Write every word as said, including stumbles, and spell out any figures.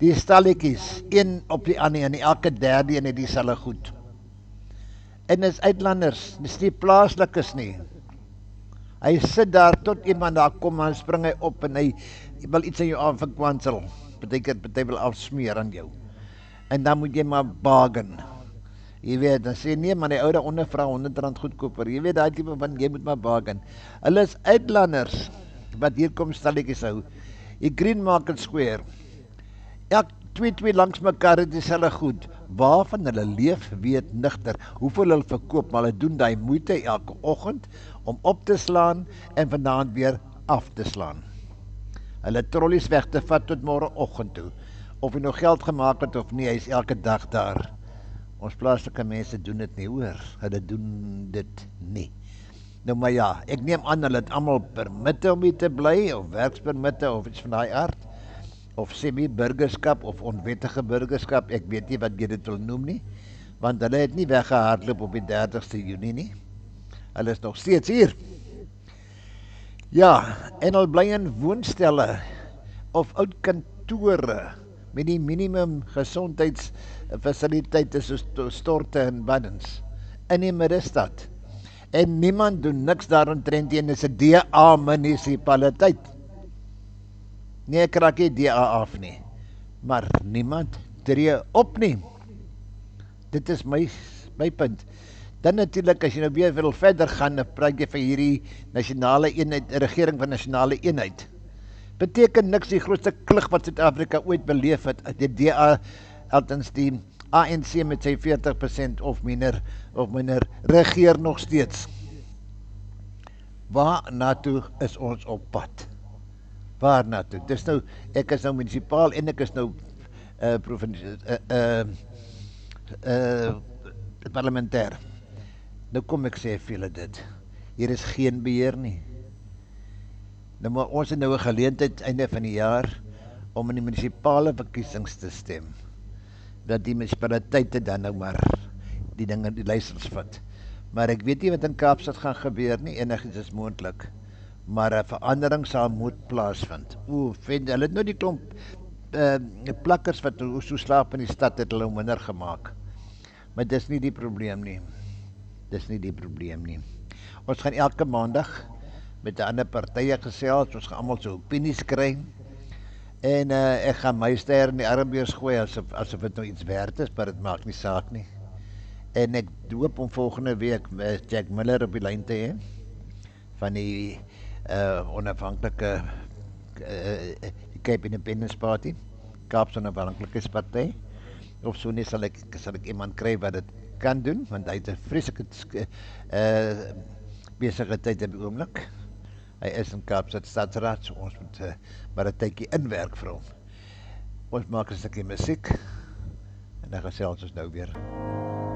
die stalletjies, een op die ander, en elke derde een het dieselfde goed. En is uitlanders, dis nie plaaslikes nie. Hy sit daar tot iemand daar kom, en spring hy op, en hy wil iets aan jou aanverkwansel. Beteken, party wil afsmeer aan jou. En dan moet jy maar bargain. Jy weet, dan sê nee, maar die oude ondervra honderd rand goedkoper. Jy weet, die type van, jy moet maar bargain. Hulle is uitlanders, wat hier kom stalletjies hou. Die Green Market Square, elk twee twee langs mekaar het dieselfde goed. Waarvan hulle leef, weet nigter, hoeveel hulle verkoop, maar hulle doen die moeite elke oggend om op te slaan en vandaan weer af te slaan. Hulle trollies weg te vat tot môreoggend toe. Of hy nog geld gemaak het of nie, hy is elke dag daar. Ons plaaslike mense doen dit nie hoor, hulle doen dit nie. Nou maar ja, ek neem aan hulle het almal permitte om hier te bly, of werkspermitte, of iets van die aard, of semi-burgerskap, of onwettige burgerskap, ek weet nie wat jy dit wil noem nie, want hulle het nie weggehardloop op die dertigste Junie nie, hulle is nog steeds hier. Ja, en hulle bly in woonstelle, of oud kantore, met die minimum gezondheidsfaciliteite soos storte en baddens, in die middestad. En niemand doen niks daaromtrent teen, is 'n D A munisipaliteit. Nee, ek raak nie D A af nie, maar niemand tree op nie. Dit is my, my punt. Dan natuurlik, as jy nou weer wil verder gaan, dan praat jy van hierdie nasionale eenheid, regering van nasionale eenheid. Beteken niks, die grootste klug wat Suid-Afrika ooit beleef het, die D A, althans die A N C met sy veertig persent of minder, of minder, regeer nog steeds. Waar naartoe is ons op pad? Waar naartoe? Dis nou, ek is nou munisipaal en ek is nou uh, provinsie, uh, uh, uh, parlementair. Nou kom ek sê vir julle dit, hier is geen beheer nie. Nou maar ons het nou 'n geleentheid einde van die jaar om in die munisipale verkiesings te stem. Dat die munisipaliteite dan nou maar die dinge die leiders vat. Maar ek weet nie wat in Kaapstad gaan gebeur nie, enigiets is moontlik. Maar 'n verandering sal moet plaasvind. O, vind hulle het nou die klomp uh, plakkers wat so slaap in die stad het hulle minder gemaak. Maar dis nie die probleem nie. Dis nie die probleem nie. Ons gaan elke maandag met die ander partye gesels, ons gaan almal so opinies kry, en uh, ek gaan my ster in die armbeers gooi, asof, asof het nou iets werd is, maar het maak nie saak nie. En ek hoop om volgende week met Jack Miller op die lyn te hê, van die uh, onafhanklike, uh, die Cape Independence Party, Kaapse Onafhanklikheidsparty, of so nie sal ek, sal ek iemand kry wat dit kan doen, want hy het 'n vreeslike uh, besige tyd op die oomblik. Hy is in Kaapstad Stadsraad, so ons moet uh, maar 'n tydjie inwerk vir hom. Ons maak 'n stukkie musiek, en dan gesels ons nou weer.